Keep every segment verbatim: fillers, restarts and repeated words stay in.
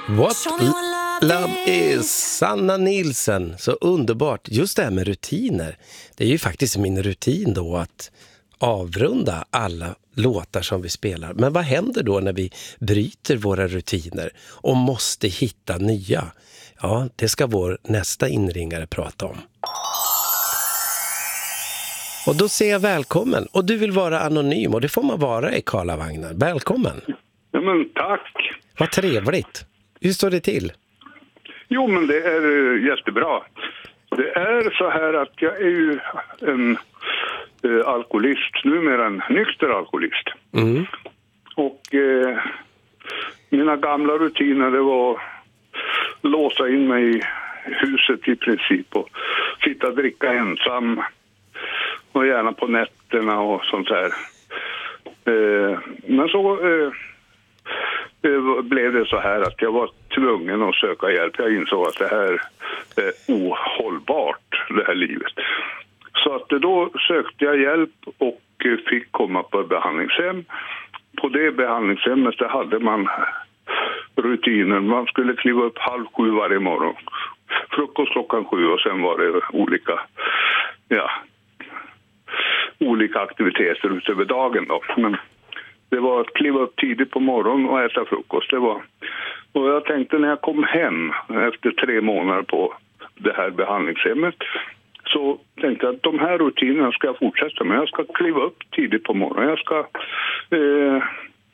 What love is, Sanna Nilsson. Så underbart. Just det här med rutiner. Det är ju faktiskt min rutin då att avrunda alla låtar som vi spelar. Men vad händer då när vi bryter våra rutiner och måste hitta nya? Ja, det ska vår nästa inringare prata om. Och då säger jag välkommen. Och du vill vara anonym, och det får man vara i Karlavagnen. Välkommen. Ja, men tack. Vad trevligt. Hur står det till? Jo, men det är uh, jättebra. Det är så här att jag är ju en uh, alkoholist, numera en nykter alkoholist. Mm. Och uh, mina gamla rutiner, det var låsa in mig i huset i princip och sitta och dricka ensam. Och gärna på nätterna och sånt här. Uh, men så... Uh, Det blev det så här att jag var tvungen att söka hjälp. Jag insåg att det här är ohållbart, det här livet. Så att då sökte jag hjälp och fick komma på ett behandlingshem. På det behandlingshemmet där hade man rutiner. Man skulle kliva upp halv sju varje morgon. Frukost klockan sju och sen var det olika, ja, olika aktiviteter utöver dagen då. Men det var att kliva upp tidigt på morgonen och äta frukost. Det var. Och jag tänkte när jag kom hem efter tre månader på det här behandlingshemmet, så tänkte jag att de här rutinerna ska jag fortsätta med. Jag ska kliva upp tidigt på morgonen. Jag ska eh,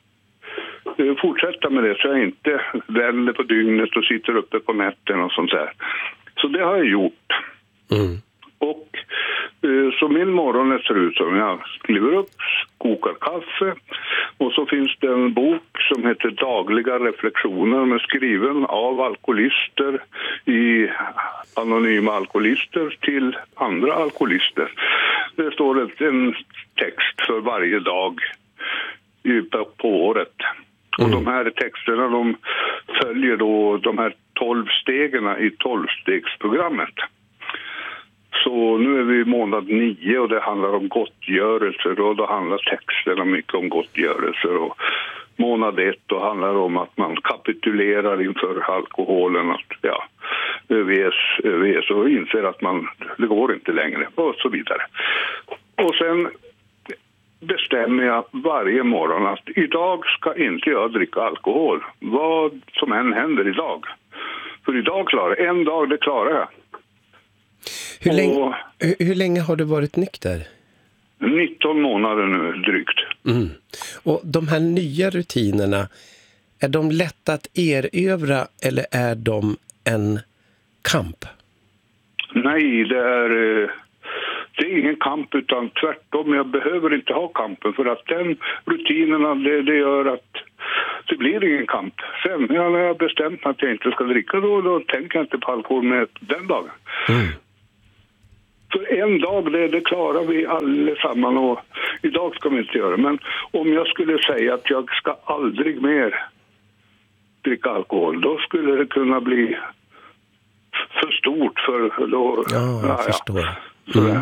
fortsätta med det så jag inte vänder på dygnet och sitter uppe på nätten och sånt där. Så det har jag gjort. Mm. Och så min morgon ser ut som jag kliver upp, kokar kaffe och så finns det en bok som heter Dagliga reflektioner med skriven av alkoholister i anonyma alkoholister till andra alkoholister. Det står en text för varje dag på året. Och de här texterna de följer då de här tolv stegen i tolvstegsprogrammet. Så nu är vi i månad nio och det handlar om gottgörelser och då handlar texterna mycket om gottgörelser. Och månad ett då handlar det om att man kapitulerar inför alkoholen, att ja, överges, överges och inser att man, det går inte längre och så vidare. Och sen bestämmer jag varje morgon att idag ska inte jag dricka alkohol, vad som än händer idag. För idag klarar jag, en dag det klarar jag. Hur länge, hur, hur länge har du varit nykter? nitton månader nu drygt. Mm. Och de här nya rutinerna, är de lätta att erövra eller är de en kamp? Nej, det är, det är ingen kamp utan tvärtom. Jag behöver inte ha kampen för att den rutinerna det, det gör att det blir ingen kamp. Sen ja, när jag bestämt att jag inte ska dricka då, då tänker jag inte på alkohol med den dagen. Mm. För en dag, det, det klarar vi allesammans och idag ska vi inte göra. Men om jag skulle säga att jag ska aldrig mer dricka alkohol, då skulle det kunna bli för stort för då. Ja, jag ja, förstår. Ja. Mm.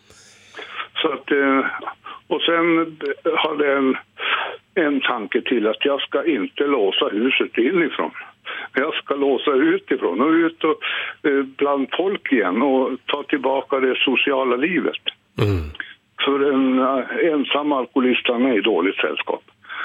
Så att, och sen hade jag en, en tanke till att jag ska inte låsa huset inifrån. Jag ska låsa utifrån och ut och, eh, bland folk igen och ta tillbaka det sociala livet. Mm. För en uh, ensam alkoholist är i dåligt sällskap.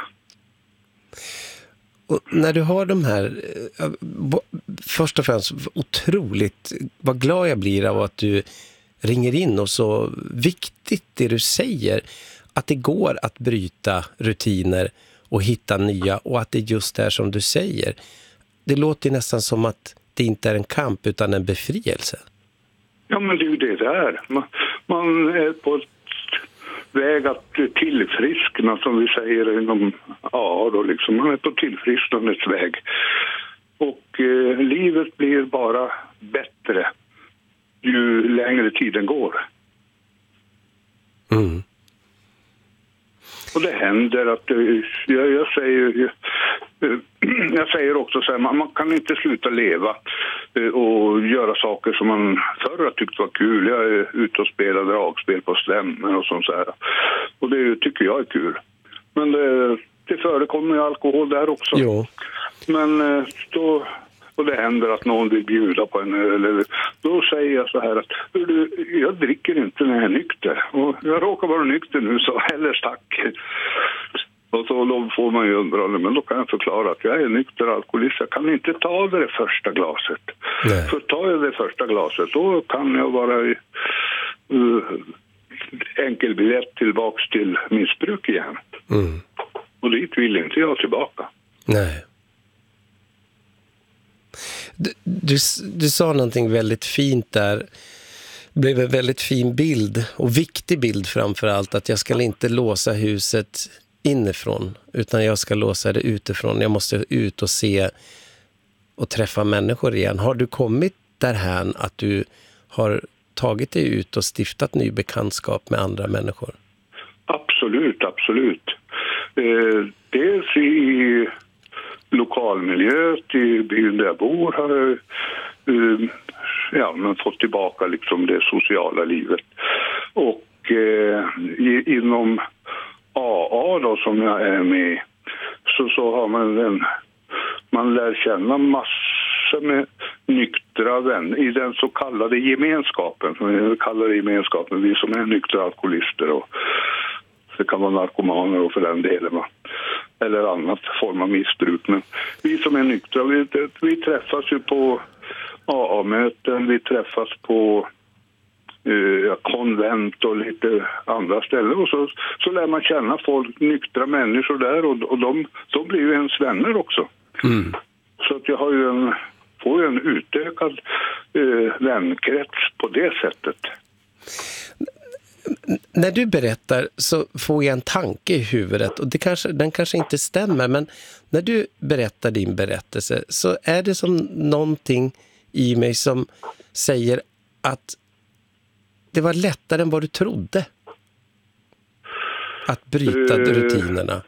Och när du har de här, först och främst otroligt, vad glad jag blir av att du ringer in och så viktigt det du säger, att det går att bryta rutiner och hitta nya och att det just är som du säger. Det låter nästan som att det inte är en kamp utan en befrielse. Ja, men det är ju det där. Man, man är på ett väg att tillfriskna, som vi säger inom ja då liksom. Man är på tillfrisknandets väg. Och eh, livet blir bara bättre ju längre tiden går. Mm. Och det händer att jag, jag säger jag säger också så här, man, man kan inte sluta leva och göra saker som man förr tyckte var kul. Jag är ute och spelar dragspel på stämmor och sånt så här. Och det tycker jag är kul. Men det, det förekommer ju alkohol där också. Jo. Men eh, då, och det händer att någon vill bjuda på en öl, eller, då säger jag så här att du, jag dricker inte när jag är nykter. Och jag råkar vara nykter nu, så heller stack. Och så då får man ju undra, men då kan jag förklara att jag är nykter alkoholist. Jag kan inte ta det första glaset. Nej. För tar jag det första glaset, då kan jag vara uh, enkelbiljett tillbaks till missbruk igen. Mm. Och dit vill inte jag tillbaka. Nej. Du, du, du sa någonting väldigt fint där. Det blev en väldigt fin bild, och viktig bild framför allt, att jag ska inte låsa huset inifrån, utan jag ska låsa det utifrån. Jag måste ut och se och träffa människor igen. Har du kommit därhän att du har tagit dig ut och stiftat ny bekantskap med andra människor? Absolut, absolut. Eh, dels i lokalmiljö, i byn där jag bor, har jag eh, ja, men fått tillbaka liksom det sociala livet. Och eh, i, inom A A då, som jag är med, så, så har man en, man lär känna massor med nyktra vänner i den så kallade gemenskapen, som vi kallar det gemenskapen, vi som är nyktra alkoholister, och det kan vara narkomaner och för den delen, va? Eller annat form av missbruk. Men vi som är nyktra, vi, vi träffas ju på A A-möten, vi träffas på Uh, konvent och lite andra ställen, och så, så lär man känna folk, nyktra människor där, och, och de, de blir ju ens vänner också. Mm. Så att jag har ju en, får ju en utökad uh, vänkrets på det sättet. När du berättar så får jag en tanke i huvudet, och det kanske, den kanske inte stämmer, men när du berättar din berättelse så är det som någonting i mig som säger att det var lättare än vad du trodde att bryta uh, rutinerna.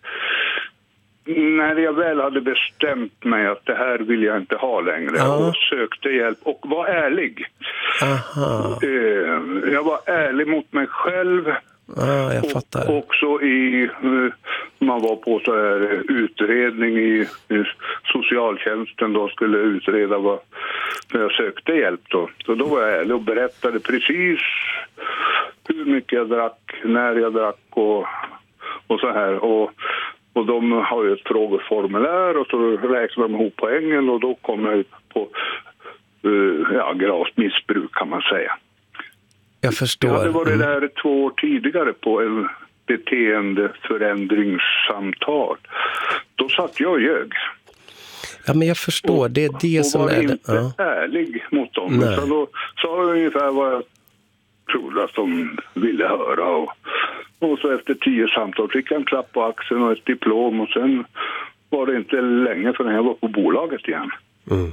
När jag väl hade bestämt mig att det här vill jag inte ha längre, uh. och sökte hjälp och var ärlig. Aha. Uh, jag var ärlig mot mig själv. Ah, jag fattar. Och också i, man var på så här utredning i, i socialtjänsten, då skulle utreda vad, när jag sökte hjälp då. Så då var jag ärlig och berättade precis hur mycket jag drack, när jag drack och, och så här. Och, och de har ju ett frågeformulär, och så räknar de ihop poängen, och då kommer jag på uh, ja, gravt missbruk, kan man säga. Jag förstår. Jag hade varit där två år tidigare på en beteendeförändringssamtal. Då satt jag och ljög. Ja, men jag förstår. Och, det är det som är... Och var inte ja. ärlig mot dem. Så då sa jag ungefär vad jag trodde att de ville höra. Och, och så efter tio samtal fick jag en klapp på axeln och ett diplom. Och sen var det inte länge förrän jag var på bolaget igen. Mm.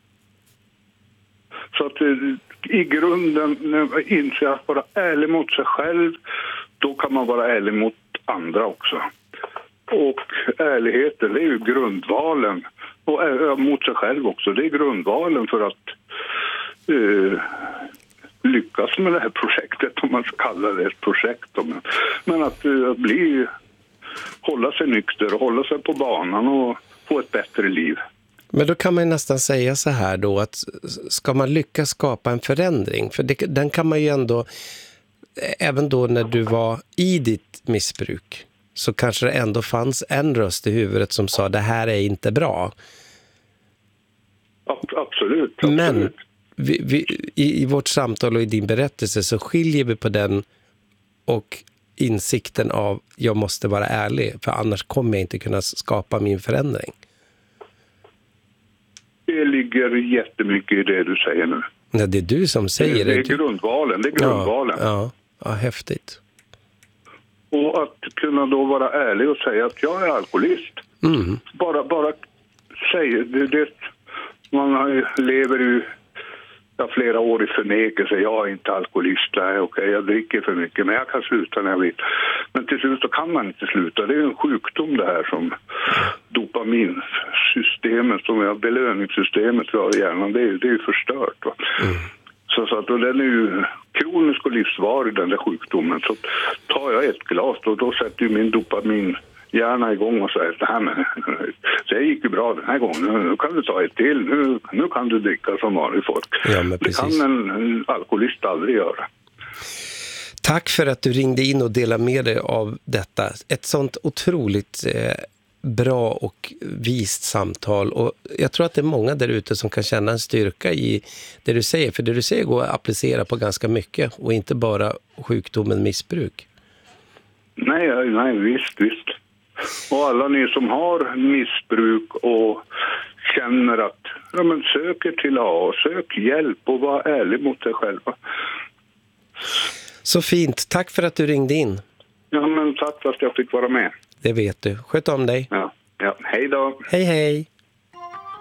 Så att i grunden, när inser att vara ärlig mot sig själv, då kan man vara ärlig mot andra också. Och ärligheten, det är ju grundvalen, och äh, mot sig själv också, det är grundvalen för att uh, lyckas med det här projektet, om man ska kalla det ett projekt. Men att uh, bli, hålla sig nykter och hålla sig på banan och få ett bättre liv. Men då kan man nästan säga så här då, att ska man lyckas skapa en förändring, för det, den kan man ju ändå, även då när du var i ditt missbruk, så kanske det ändå fanns en röst i huvudet som sa det här är inte bra. Absolut. absolut. Men vi, vi, i, i vårt samtal och i din berättelse så skiljer vi på den och insikten av jag måste vara ärlig, för annars kommer jag inte kunna skapa min förändring. Det ligger jättemycket i det du säger nu. Ja, det är du som säger det. Det är grundvalen, det är grundvalen. Ja, ja, ja, häftigt. Och att kunna då vara ärlig och säga att jag är alkoholist. Mm. Bara, bara säga det, det. Man lever ju ja, flera år i förnekelse. Jag är inte alkoholist, nej, okej, jag dricker för mycket, men jag kan sluta när jag vill. Men till slut så kan man inte sluta. Det är en sjukdom det här som dopaminsystemet, som är belöningssystemet vi har i hjärnan, det är, det är ju förstört. Va? Mm. Så, så att och den är ju kronisk och livsvarig, den där sjukdomen. Så tar jag ett glas och då sätter ju min dopamin hjärna igång och säger det här med, så det gick ju bra den här gången, nu, nu kan du ta ett till, nu, nu kan du dricka som vanligt folk. Ja, men det kan en, en alkoholist aldrig göra. Tack för att du ringde in och delade med dig av detta. Ett sånt otroligt eh, bra och vist samtal. Och jag tror att det är många där ute som kan känna en styrka i det du säger. För det du säger går att applicera på ganska mycket och inte bara sjukdomen missbruk. Nej, nej, visst, visst. Och alla ni som har missbruk och känner att ja, men söker till A, sök hjälp och var ärlig mot dig själva. Så fint. Tack för att du ringde in. Ja, men tack för att jag fick vara med. Det vet du. Sköt om dig. Ja, ja. Hej då. Hej, hej.